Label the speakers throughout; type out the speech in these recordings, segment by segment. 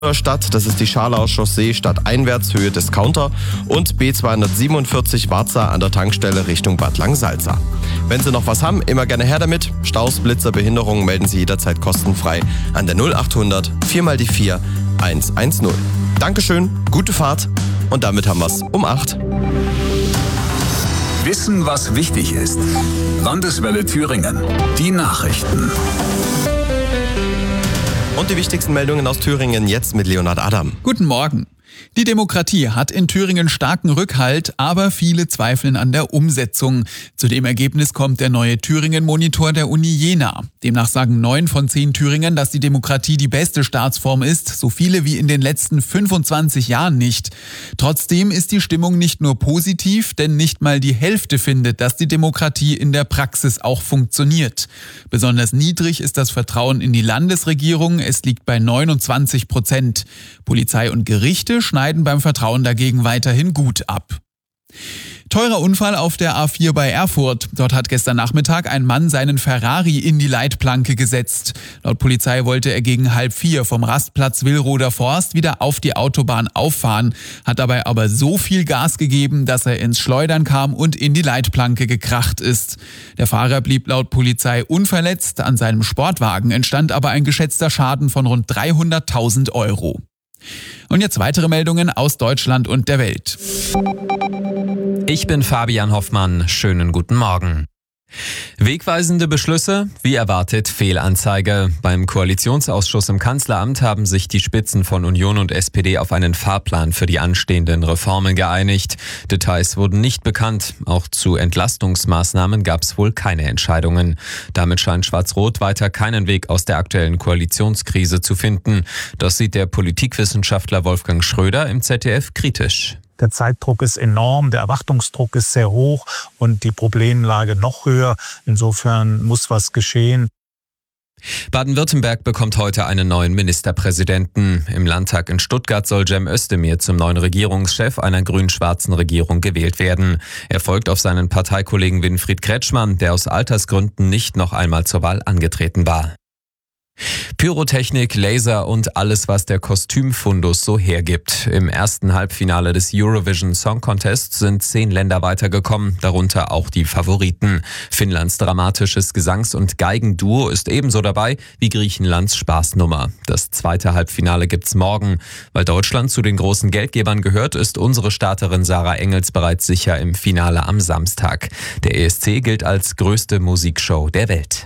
Speaker 1: Stadt, das ist die Scharlauer Chaussee stadteinwärts, Höhe Discounter und B247 Warza an der Tankstelle Richtung Bad Langsalza. Wenn Sie noch was haben, immer gerne her damit. Staus, Blitzer, Behinderungen melden Sie jederzeit kostenfrei an der 0800 4x4 110. Dankeschön, gute Fahrt und damit haben wir's um 8.
Speaker 2: Wissen, was wichtig ist. Landeswelle Thüringen. Die Nachrichten.
Speaker 1: Und die wichtigsten Meldungen aus Thüringen jetzt mit Leonhard Adam.
Speaker 3: Guten Morgen. Die Demokratie hat in Thüringen starken Rückhalt, aber viele zweifeln an der Umsetzung. Zu dem Ergebnis kommt der neue Thüringen-Monitor der Uni Jena. Demnach sagen 9 von 10 Thüringern, dass die Demokratie die beste Staatsform ist, so viele wie in den letzten 25 Jahren nicht. Trotzdem ist die Stimmung nicht nur positiv, denn nicht mal die Hälfte findet, dass die Demokratie in der Praxis auch funktioniert. Besonders niedrig ist das Vertrauen in die Landesregierung, es liegt bei 29%. Polizei und Gerichte schneiden beim Vertrauen dagegen weiterhin gut ab. Teurer Unfall auf der A4 bei Erfurt. Dort hat gestern Nachmittag ein Mann seinen Ferrari in die Leitplanke gesetzt. Laut Polizei wollte er gegen 3:30 vom Rastplatz Willroder Forst wieder auf die Autobahn auffahren, hat dabei aber so viel Gas gegeben, dass er ins Schleudern kam und in die Leitplanke gekracht ist. Der Fahrer blieb laut Polizei unverletzt, an seinem Sportwagen entstand aber ein geschätzter Schaden von rund 300.000 Euro. Und jetzt weitere Meldungen aus Deutschland und der Welt.
Speaker 4: Ich bin Fabian Hoffmann. Schönen guten Morgen. Wegweisende Beschlüsse, wie erwartet Fehlanzeige. Beim Koalitionsausschuss im Kanzleramt haben sich die Spitzen von Union und SPD auf einen Fahrplan für die anstehenden Reformen geeinigt. Details wurden nicht bekannt. Auch zu Entlastungsmaßnahmen gab es wohl keine Entscheidungen. Damit scheint Schwarz-Rot weiter keinen Weg aus der aktuellen Koalitionskrise zu finden. Das sieht der Politikwissenschaftler Wolfgang Schröder im ZDF kritisch.
Speaker 5: Der Zeitdruck ist enorm, der Erwartungsdruck ist sehr hoch und die Problemlage noch höher. Insofern muss was geschehen.
Speaker 4: Baden-Württemberg bekommt heute einen neuen Ministerpräsidenten. Im Landtag in Stuttgart soll Cem Özdemir zum neuen Regierungschef einer grün-schwarzen Regierung gewählt werden. Er folgt auf seinen Parteikollegen Winfried Kretschmann, der aus Altersgründen nicht noch einmal zur Wahl angetreten war. Pyrotechnik, Laser und alles, was der Kostümfundus so hergibt. Im ersten Halbfinale des Eurovision Song Contest sind 10 Länder weitergekommen, darunter auch die Favoriten. Finnlands dramatisches Gesangs- und Geigenduo ist ebenso dabei wie Griechenlands Spaßnummer. Das zweite Halbfinale gibt's morgen. Weil Deutschland zu den großen Geldgebern gehört, ist unsere Starterin Sarah Engels bereits sicher im Finale am Samstag. Der ESC gilt als größte Musikshow der Welt.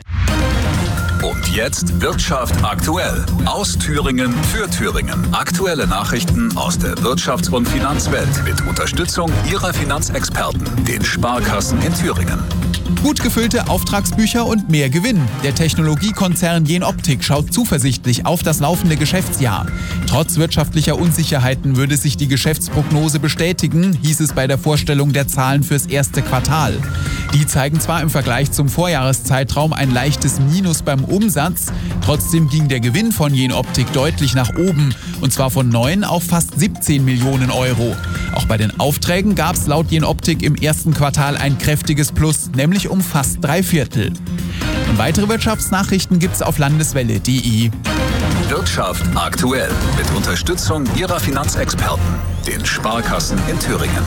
Speaker 2: Und jetzt Wirtschaft aktuell. Aus Thüringen für Thüringen. Aktuelle Nachrichten aus der Wirtschafts- und Finanzwelt mit Unterstützung Ihrer Finanzexperten, den Sparkassen in Thüringen.
Speaker 3: Gut gefüllte Auftragsbücher und mehr Gewinn. Der Technologiekonzern Jenoptik schaut zuversichtlich auf das laufende Geschäftsjahr. Trotz wirtschaftlicher Unsicherheiten würde sich die Geschäftsprognose bestätigen, hieß es bei der Vorstellung der Zahlen fürs erste Quartal. Die zeigen zwar im Vergleich zum Vorjahreszeitraum ein leichtes Minus beim Umsatz, trotzdem ging der Gewinn von Jenoptik deutlich nach oben, und zwar von 9 auf fast 17 Millionen Euro. Auch bei den Aufträgen gab es laut Jenoptik im ersten Quartal ein kräftiges Plus, nämlich um fast 3/4. Und weitere Wirtschaftsnachrichten gibt's auf landeswelle.de.
Speaker 2: Wirtschaft aktuell mit Unterstützung Ihrer Finanzexperten, den Sparkassen in Thüringen.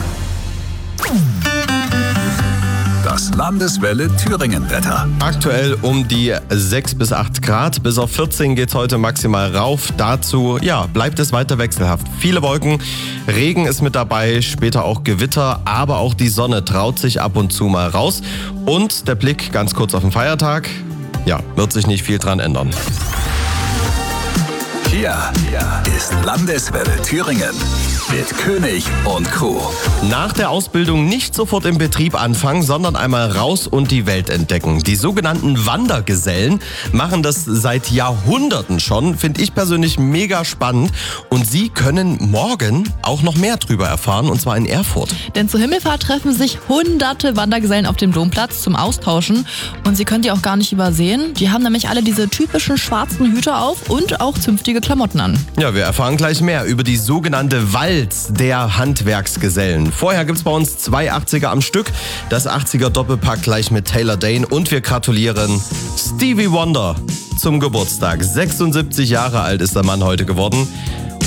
Speaker 2: Das Landeswelle Thüringen-Wetter.
Speaker 1: Aktuell um die 6 bis 8 Grad. Bis auf 14 geht's heute maximal rauf. Dazu bleibt es weiter wechselhaft. Viele Wolken, Regen ist mit dabei, später auch Gewitter, aber auch die Sonne traut sich ab und zu mal raus. Und der Blick ganz kurz auf den Feiertag. Wird sich nicht viel dran ändern.
Speaker 2: Hier ist Landeswelle Thüringen mit König und Co.
Speaker 1: Nach der Ausbildung nicht sofort im Betrieb anfangen, sondern einmal raus und die Welt entdecken. Die sogenannten Wandergesellen machen das seit Jahrhunderten schon, finde ich persönlich mega spannend. Und Sie können morgen auch noch mehr drüber erfahren, und zwar in Erfurt.
Speaker 6: Denn zur Himmelfahrt treffen sich hunderte Wandergesellen auf dem Domplatz zum Austauschen. Und Sie können die auch gar nicht übersehen. Die haben nämlich alle diese typischen schwarzen Hüte auf und auch zünftige Klamotten an.
Speaker 1: Ja, wir erfahren gleich mehr über die sogenannte Walz der Handwerksgesellen. Vorher gibt's bei uns 2 80er am Stück, das 80er Doppelpack gleich mit Taylor Dane, und wir gratulieren Stevie Wonder zum Geburtstag. 76 Jahre alt ist der Mann heute geworden.